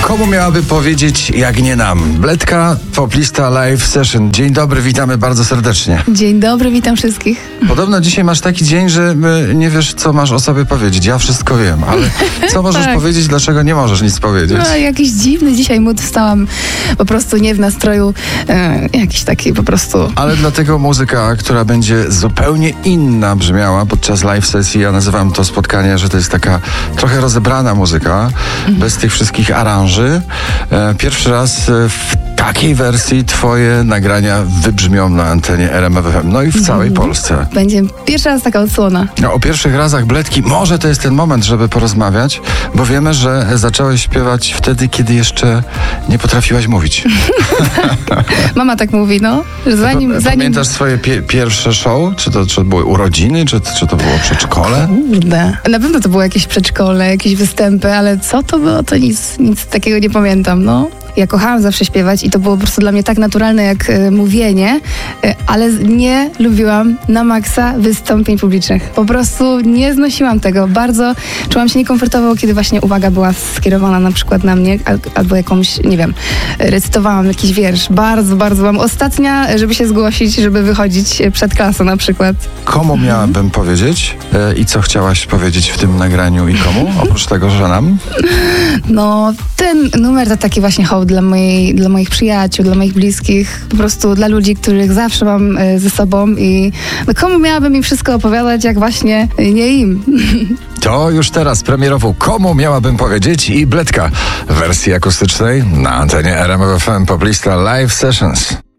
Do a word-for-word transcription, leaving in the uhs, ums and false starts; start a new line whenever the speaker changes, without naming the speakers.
Komu miałaby powiedzieć, jak nie nam? Bledka, Poplista Live Session. Dzień dobry, witamy bardzo serdecznie.
Dzień dobry, witam wszystkich.
Podobno dzisiaj masz taki dzień, że nie wiesz, co masz o sobie powiedzieć. Ja wszystko wiem, ale co możesz
tak.
powiedzieć, dlaczego nie możesz nic powiedzieć?
No, jakiś dziwny dzisiaj mód, wstałam po prostu nie w nastroju, e, jakiś taki po prostu...
Ale dlatego muzyka, która będzie zupełnie inna brzmiała podczas live sesji, ja nazywam to spotkanie, że to jest taka trochę rozebrana muzyka, mhm. bez tych wszystkich aranży. E, pierwszy raz w takiej wersji twoje nagrania wybrzmią na antenie R M F F M, no i w całej mhm. Polsce.
Będzie pierwszy raz taka odsłona.
No, o pierwszych razach Bledki, może to jest ten moment, żeby porozmawiać, bo wiemy, że zacząłeś śpiewać wtedy, kiedy jeszcze nie potrafiłaś mówić.
Mama tak mówi, no. Że zanim,
to,
zanim...
Pamiętasz swoje pie- pierwsze show? Czy to, czy to były urodziny? Czy, czy to było przedszkole?
Kurde. Na pewno to było jakieś przedszkole, jakieś występy, ale co to było, to nic, nic takiego nie pamiętam, no. Ja kochałam zawsze śpiewać i to było po prostu dla mnie tak naturalne jak y, mówienie, y, ale nie lubiłam na maksa wystąpień publicznych. Po prostu nie znosiłam tego. Bardzo czułam się niekomfortowo, kiedy właśnie uwaga była skierowana na przykład na mnie al, albo jakąś, nie wiem, recytowałam jakiś wiersz. Bardzo, bardzo byłam ostatnia, żeby się zgłosić, żeby wychodzić przed klasą na przykład.
Komu miałabym powiedzieć y, i co chciałaś powiedzieć w tym nagraniu i komu? Oprócz tego, że nam?
No, ten numer to taki właśnie hołd dla, mojej, dla moich przyjaciół, dla moich bliskich, po prostu dla ludzi, których zawsze mam y, ze sobą i no, komu miałabym im wszystko opowiadać, jak właśnie y, nie im.
To już teraz premierowo Komu miałabym powiedzieć i Bledka w wersji akustycznej na antenie R M F F M Poplista Live Sessions.